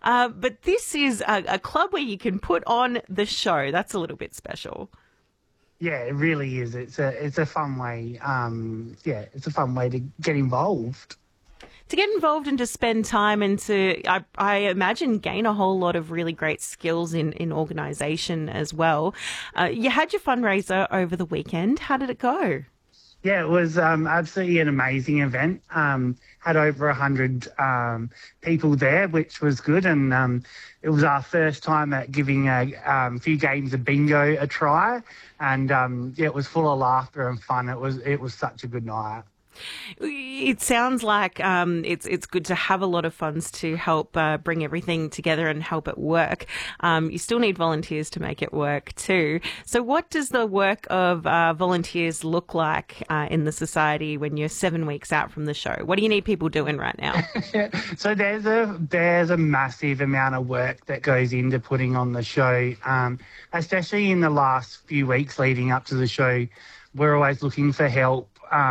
But this is a club where you can put on the show. That's a little bit special. Yeah, it really is. It's a fun way. It's a fun way to get involved. To get involved and to spend time and I imagine, gain a whole lot of really great skills in organisation as well. You had your fundraiser over the weekend. How did it go? Yeah, it was absolutely an amazing event. Had over 100 people there, which was good. And it was our first time at giving a few games of bingo a try. And it was full of laughter and fun. It was such a good night. It sounds like it's good to have a lot of funds to help bring everything together and help it work. You still need volunteers to make it work too. So what does the work of volunteers look like in the society when you're 7 weeks out from the show? What do you need people doing right now? So there's a massive amount of work that goes into putting on the show, especially in the last few weeks leading up to the show. We're always looking for help,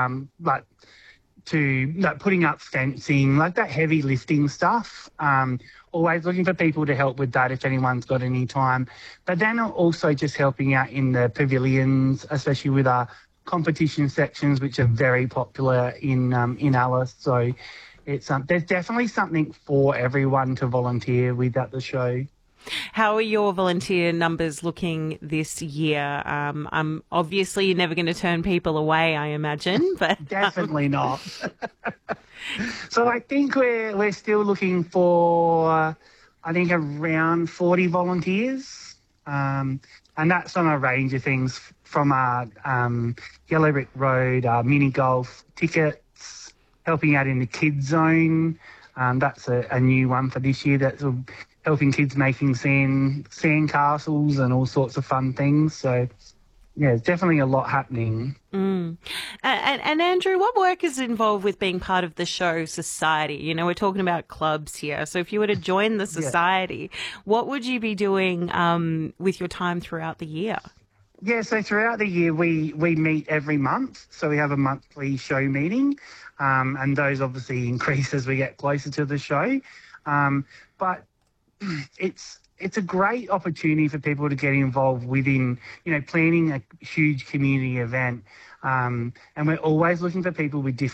putting up fencing, like that heavy lifting stuff. Always looking for people to help with that if anyone's got any time. But then also just helping out in the pavilions, especially with our competition sections, which are very popular in Alice. So it's there's definitely something for everyone to volunteer with at the show. How are your volunteer numbers looking this year? Obviously you're never going to turn people away, I imagine, but definitely not. So I think we're still looking for, I think, around 40 volunteers, and that's on a range of things from our Yellow Brick Road, our mini golf tickets, helping out in the kids zone. That's a new one for this year. That's helping kids making sand castles and all sorts of fun things. So, yeah, there's definitely a lot happening. And Andrew, what work is involved with being part of the show society? You know, we're talking about clubs here. So if you were to join the society, what would you be doing with your time throughout the year? Yeah, so throughout the year we meet every month. So we have a monthly show meeting, and those obviously increase as we get closer to the show. But it's a great opportunity for people to get involved within, planning a huge community event. And we're always looking for people with different